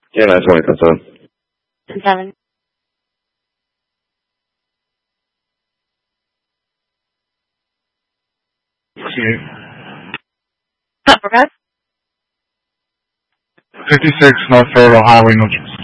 Yeah, 920, that's on. 7. Uppercut. 56 North Fayetteville Highway, no